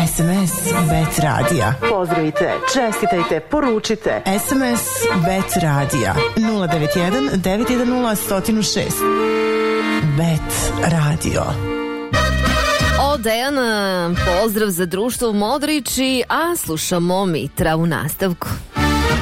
SMS Bet Radija. Pozdravite, čestitajte, poručite. SMS Bet Radija 091 910 106. Bet Radio. Dejan, pozdrav za društvo Modrići, a slušamo Mitra u nastavku.